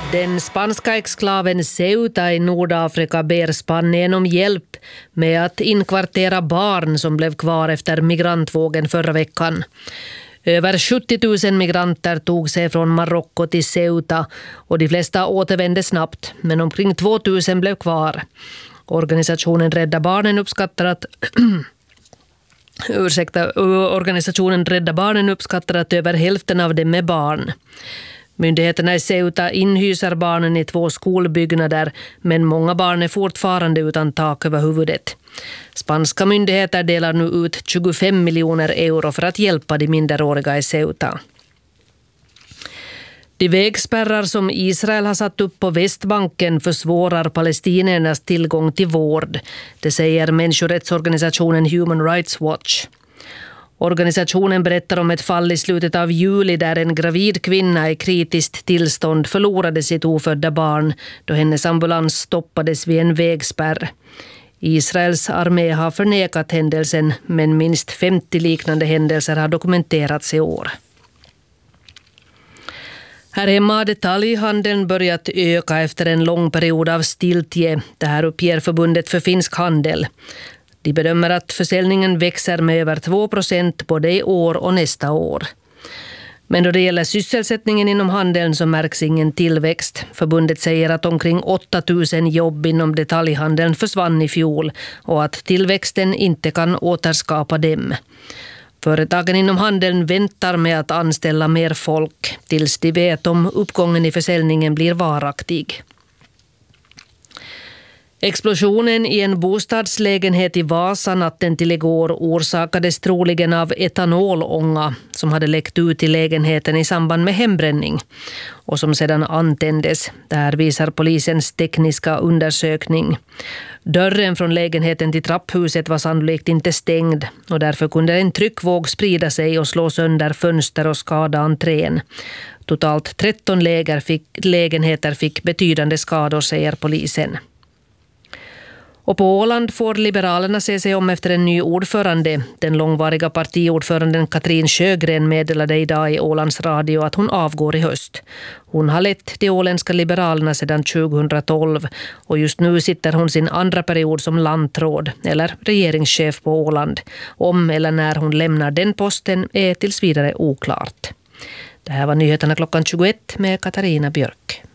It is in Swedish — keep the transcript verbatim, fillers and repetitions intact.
Den spanska exklaven Ceuta i Nordafrika ber Spanien om hjälp med att inkvartera barn som blev kvar efter migrantvågen förra veckan. Över sjuttio tusen migranter tog sig från Marocko till Ceuta och de flesta återvände snabbt, men omkring två tusen blev kvar. Organisationen Rädda Barnen uppskattar att Ursäkta, organisationen Rädda Barnen uppskattar att över hälften av dem är barn. Myndigheterna i Ceuta inhyser barnen i två skolbyggnader, men många barn är fortfarande utan tak över huvudet. Spanska myndigheter delar nu ut tjugofem miljoner euro för att hjälpa de minderåriga i Ceuta. De vägspärrar som Israel har satt upp på Västbanken försvårar palestiniernas tillgång till vård. Det säger människorättsorganisationen Human Rights Watch. Organisationen berättar om ett fall i slutet av juli där en gravid kvinna i kritiskt tillstånd förlorade sitt ofödda barn då hennes ambulans stoppades vid en vägspärr. Israels armé har förnekat händelsen, men minst femtio liknande händelser har dokumenterats i år. Här hemma har detaljhandeln börjat öka efter en lång period av stiltje. Det här uppger förbundet för finsk handel. De bedömer att försäljningen växer med över två procent både i år och nästa år. Men då det gäller sysselsättningen inom handeln så märks ingen tillväxt. Förbundet säger att omkring åtta tusen jobb inom detaljhandeln försvann i fjol och att tillväxten inte kan återskapa dem. Företagen inom handeln väntar med att anställa mer folk tills de vet om uppgången i försäljningen blir varaktig. Explosionen i en bostadslägenhet i Vasa natten till igår orsakades troligen av etanolånga som hade läckt ut i lägenheten i samband med hembränning och som sedan antändes. Där visar polisens tekniska undersökning. Dörren från lägenheten till trapphuset var sannolikt inte stängd och därför kunde en tryckvåg sprida sig och slå sönder fönster och skada entrén. Totalt tretton läger fick, lägenheter fick betydande skador, säger polisen. Och på Åland får Liberalerna se sig om efter en ny ordförande. Den långvariga partiordföranden Katrin Sjögren meddelade idag i Ålands radio att hon avgår i höst. Hon har lett de åländska Liberalerna sedan tjugohundratolv och just nu sitter hon sin andra period som landråd eller regeringschef på Åland. Om eller när hon lämnar den posten är tills vidare oklart. Det här var nyheterna klockan tjugoett med Katarina Björk.